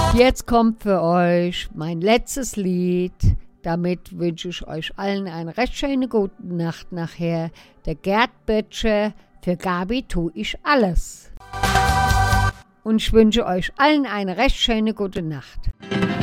Jetzt kommt für euch mein letztes Lied. Damit wünsche ich euch allen eine recht schöne gute Nacht nachher. Der Gerd Böttcher, für Gabi tue ich alles. Und ich wünsche euch allen eine recht schöne gute Nacht.